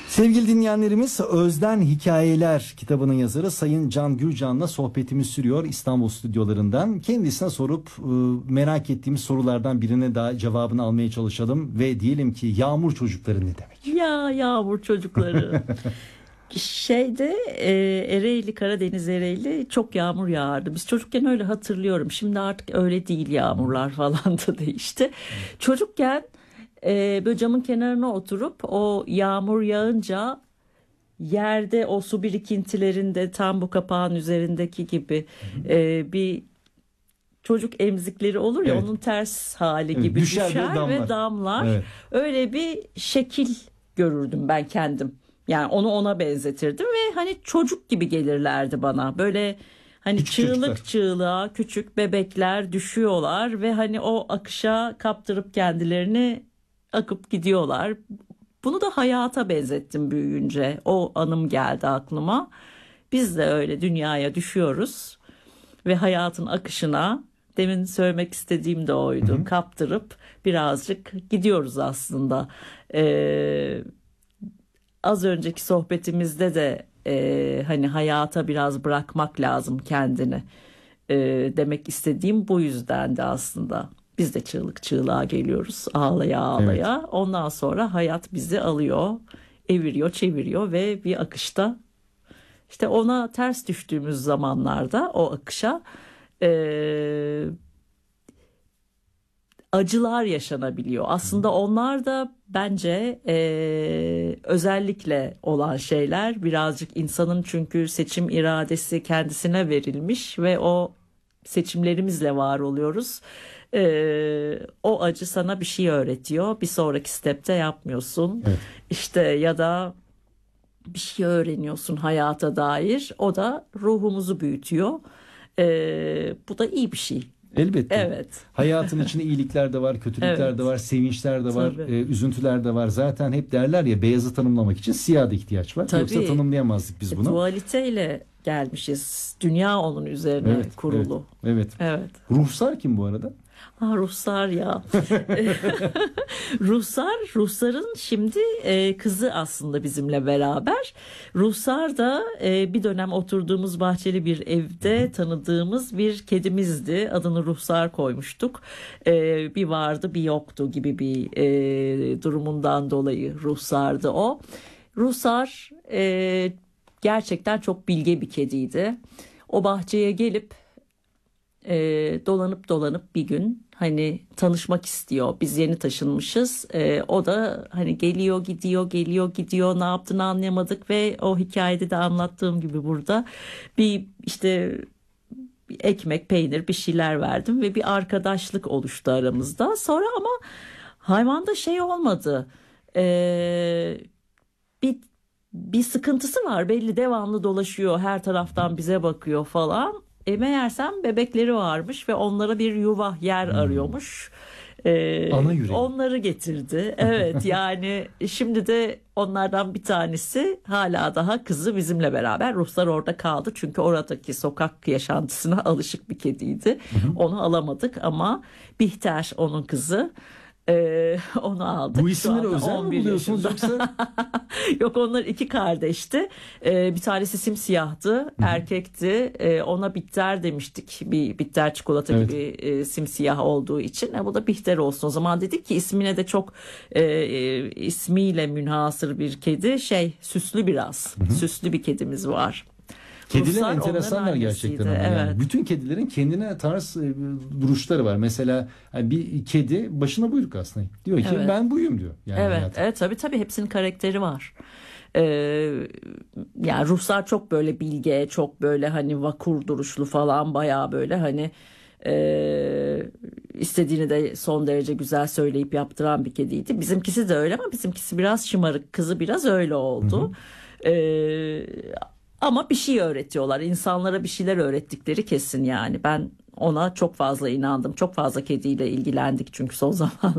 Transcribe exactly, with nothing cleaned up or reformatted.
Sevgili dinleyenlerimiz, Özden Hikayeler kitabının yazarı Sayın Can Gürcan'la sohbetimiz sürüyor İstanbul stüdyolarından. Kendisine sorup e, merak ettiğimiz sorulardan birine daha cevabını almaya çalışalım ve diyelim ki yağmur çocukları ne demek? Ya yağmur çocukları. Şeyde e, Ereğli, Karadeniz Ereğli çok yağmur yağardı. Biz çocukken öyle hatırlıyorum. Şimdi artık öyle değil, yağmurlar falan da değişti. Çocukken e, böyle camın kenarına oturup o yağmur yağınca yerde o su birikintilerinde tam bu kapağın üzerindeki gibi e, bir çocuk emzikleri olur ya, evet, onun ters hali evet, gibi düşer, düşer, ve damlar. ve damlar. Evet. Öyle bir şekil görürdüm ben kendim. Yani onu ona benzetirdim ve hani çocuk gibi gelirlerdi bana. Böyle hani Küçük çığlık çocuklar. çığlığa küçük bebekler düşüyorlar ve hani o akışa kaptırıp kendilerini akıp gidiyorlar. Bunu da hayata benzettim büyüyünce. O anım geldi aklıma. Biz de öyle dünyaya düşüyoruz ve hayatın akışına, demin söylemek istediğim de oydu, hı hı, kaptırıp birazcık gidiyoruz aslında. Ee, az önceki sohbetimizde de e, hani hayata biraz bırakmak lazım kendini e, demek istediğim bu yüzden de aslında. Biz de çığlık çığlığa geliyoruz, ağlaya ağlaya. Evet. Ondan sonra hayat bizi alıyor, eviriyor, çeviriyor ve bir akışta, işte ona ters düştüğümüz zamanlarda o akışa e, acılar yaşanabiliyor. Aslında onlar da bence e, özellikle olan şeyler, birazcık insanın, çünkü seçim iradesi kendisine verilmiş ve o seçimlerimizle var oluyoruz. Ee, o acı sana bir şey öğretiyor. Bir sonraki stepte yapmıyorsun. Evet. İşte ya da bir şey öğreniyorsun hayata dair. O da ruhumuzu büyütüyor. Ee, bu da iyi bir şey. Elbette. Evet. Hayatın içinde iyilikler de var, kötülükler evet. de var, sevinçler de var, e, üzüntüler de var. Zaten hep derler ya, beyazı tanımlamak için siyah da ihtiyaç var. Tabii. Yoksa tanımlayamazdık biz bunu. E, dualiteyle gelmişiz. Dünya onun üzerine evet, kurulu. Evet, evet. Evet. Ruhsar kim bu arada? Ah, Ruhsar ya. Ruhsar, Ruhsar'ın şimdi e, kızı aslında bizimle beraber. Ruhsar da e, bir dönem oturduğumuz bahçeli bir evde tanıdığımız bir kedimizdi. Adını Ruhsar koymuştuk. E, bir vardı bir yoktu gibi bir e, durumundan dolayı Ruhsar'dı o. Ruhsar e, gerçekten çok bilge bir kediydi. O bahçeye gelip E, dolanıp dolanıp bir gün hani tanışmak istiyor. Biz yeni taşınmışız. E, o da hani geliyor gidiyor geliyor gidiyor, ne yaptığını anlayamadık ve o hikayede de anlattığım gibi burada bir işte bir ekmek, peynir, bir şeyler verdim ve bir arkadaşlık oluştu aramızda. Sonra ama hayvanda şey olmadı. E, bir bir sıkıntısı var belli, devamlı dolaşıyor, her taraftan bize bakıyor falan. E meğersem bebekleri varmış ve onlara bir yuva, yer hmm. arıyormuş. Ee, Ana yüreği. Onları getirdi. Evet, yani şimdi de onlardan bir tanesi, hala daha kızı bizimle beraber. Ruhsar orada kaldı çünkü oradaki sokak yaşantısına alışık bir kediydi. Onu alamadık ama Bihter onun kızı. Ee, onu aldık. Bu isimleri özel mi buluyorsunuz yoksa? Yok, onlar iki kardeşti. Ee, bir tanesi simsiyahtı, Hı-hı. erkekti. Ee, ona Bihter demiştik. Bir Bihter çikolata evet. gibi e, simsiyah olduğu için. E, bu da Bihter olsun. O zaman dedik ki ismine de çok e, e, ismiyle münhasır bir kedi. Şey, süslü biraz. Hı-hı. Süslü bir kedimiz var. Kediler Ruslar enteresanlar gerçekten ama evet. yani. Bütün kedilerin kendine tarz e, duruşları var. Mesela yani bir kedi başına buyruk aslında. Diyor ki evet. ben buyum diyor. Yani evet, hayatım. evet tabii tabii hepsinin karakteri var. Ee, yani Ruslar çok böyle bilge, çok böyle hani vakur duruşlu falan, bayağı böyle hani e, istediğini de son derece güzel söyleyip yaptıran bir kediydi. Bizimkisi de öyle ama bizimkisi biraz şımarık, kızı biraz öyle oldu. Eee Ama bir şey öğretiyorlar. İnsanlara bir şeyler öğrettikleri kesin yani. Ben ona çok fazla inandım. Çok fazla kediyle ilgilendik çünkü son zamanlarda.